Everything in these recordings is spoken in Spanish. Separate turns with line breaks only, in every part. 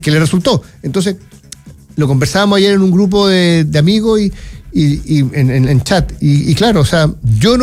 que le resultó. Entonces, lo conversábamos ayer en un grupo de amigos y en chat. Y claro, o sea, yo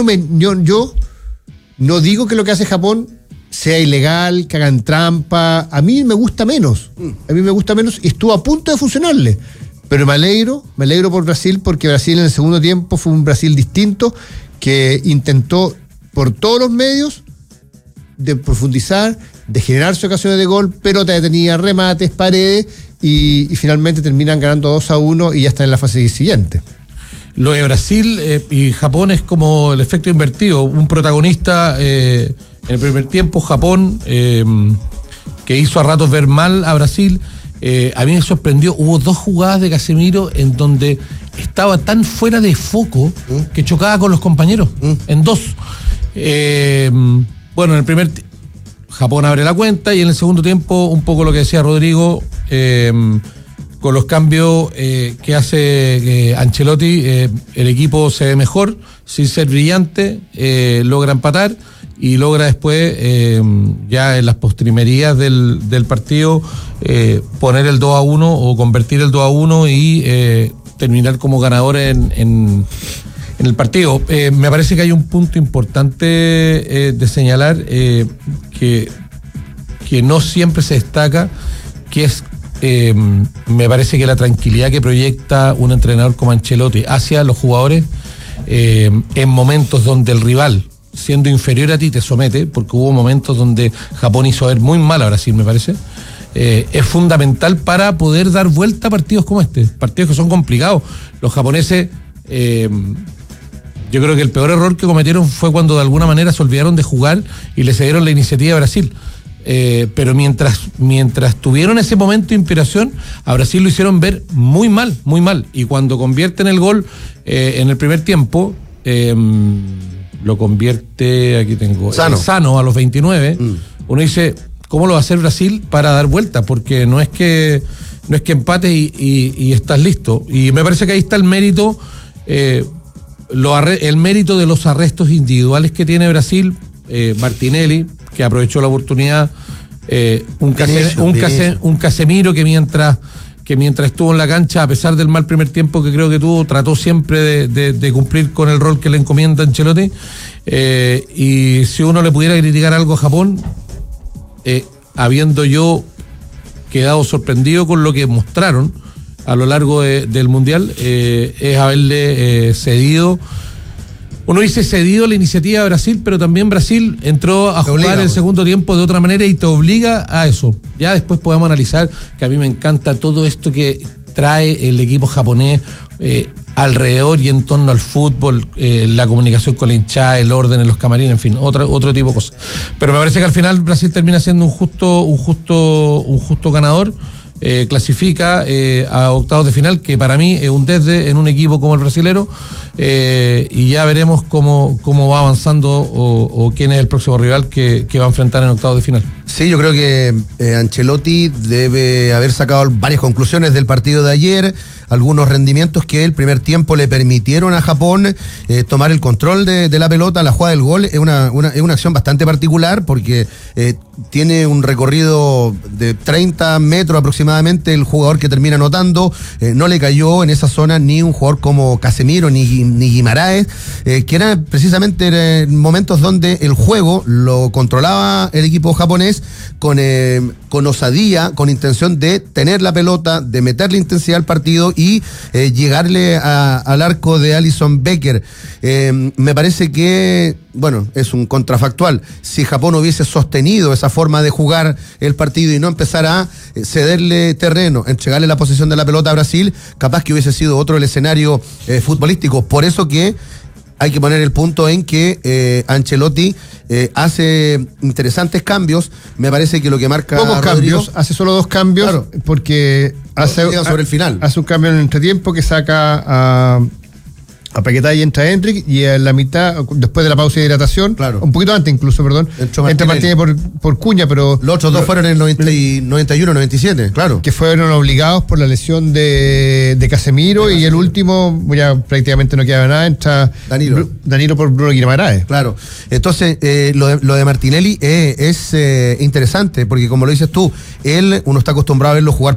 no digo que lo que hace Japón sea ilegal, que hagan trampa. A mí me gusta menos. Y estuvo a punto de funcionarle. Pero me alegro por Brasil, porque Brasil en el segundo tiempo fue un Brasil distinto que intentó por todos los medios de profundizar, de generarse ocasiones de gol, pelota detenida, remates, paredes, y finalmente terminan ganando 2-1 y ya están en la fase siguiente.
Lo de Brasil y Japón es como el efecto invertido. Un protagonista en el primer tiempo, Japón, que hizo a ratos ver mal a Brasil. A mí me sorprendió, hubo 2 jugadas de Casemiro en donde estaba tan fuera de foco que chocaba con los compañeros, en 2. Bueno, en el primer Japón abre la cuenta y en el segundo tiempo, un poco lo que decía Rodrigo, con los cambios que hace Ancelotti, el equipo se ve mejor, sin ser brillante, logra empatar y logra después, ya en las postrimerías del partido, poner el 2-1 o convertir el 2-1 y terminar como ganador en el partido. Me parece que hay un punto importante de señalar que no siempre se destaca, que es, me parece que la tranquilidad que proyecta un entrenador como Ancelotti hacia los jugadores en momentos donde el rival, siendo inferior a ti, te somete, porque hubo momentos donde Japón hizo ver muy mal a Brasil, me parece. Es fundamental para poder dar vuelta a partidos como este, partidos que son complicados. Los japoneses, yo creo que el peor error que cometieron fue cuando de alguna manera se olvidaron de jugar y le cedieron la iniciativa a Brasil. Pero mientras tuvieron ese momento de inspiración, a Brasil lo hicieron ver muy mal, muy mal. Y cuando convierten el gol en el primer tiempo, lo convierte, aquí tengo, Sano a los 29, uno dice, ¿cómo lo va a hacer Brasil para dar vuelta? Porque no es que empate y estás listo. Y me parece que ahí está el mérito, el mérito de los arrestos individuales que tiene Brasil. Martinelli, que aprovechó la oportunidad, un Casemiro que mientras estuvo en la cancha, a pesar del mal primer tiempo que creo que tuvo, trató siempre de cumplir con el rol que le encomienda Ancelotti. Y si uno le pudiera criticar algo a Japón, habiendo yo quedado sorprendido con lo que mostraron a lo largo del Mundial, es haberle cedido. Uno dice cedido la iniciativa de Brasil, pero también Brasil entró a jugar el segundo tiempo de otra manera y te obliga a eso. Ya después podemos analizar, que a mí me encanta todo esto que trae el equipo japonés alrededor y en torno al fútbol, la comunicación con la hinchada, el orden en los camarines, en fin, otro tipo de cosas. Pero me parece que al final Brasil termina siendo un justo ganador. Clasifica a octavos de final, que para mí es un desde en un equipo como el brasilero, y ya veremos cómo va avanzando o quién es el próximo rival que va a enfrentar en octavos de final.
Sí, yo creo que Ancelotti debe haber sacado varias conclusiones del partido de ayer, algunos rendimientos que el primer tiempo le permitieron a Japón tomar el control de la pelota. La jugada del gol es una acción bastante particular porque tiene un recorrido de 30 metros aproximadamente el jugador que termina anotando. No le cayó en esa zona ni un jugador como Casemiro ni Guimaraes, que eran precisamente momentos donde el juego lo controlaba el equipo japonés con osadía, con intención de tener la pelota, de meterle intensidad al partido y llegarle al arco de Alisson Becker. Me parece que, bueno, es un contrafactual. Si Japón hubiese sostenido esa forma de jugar el partido y no empezar a cederle terreno, entregarle la posesión de la pelota a Brasil, capaz que hubiese sido otro el escenario futbolístico. Por eso que hay que poner el punto en que Ancelotti hace interesantes cambios. Me parece que lo que marca
pocos Rodrigo, cambios, hace solo 2 cambios, claro, porque
sobre el final
hace un cambio en el entretiempo que saca a Paquetá y entra Hendrick, y en la mitad, después de la pausa de hidratación,
Claro.
un poquito antes incluso, perdón, entra Martínez por Cuña, pero...
Los otros dos fueron en el 91, 97, claro.
Que fueron obligados por la lesión de Casemiro, y el último, ya prácticamente no quedaba nada, entra Danilo por Bruno Guimaraes.
Claro. Entonces, lo de Martinelli es interesante, porque como lo dices tú, uno está acostumbrado a verlo jugar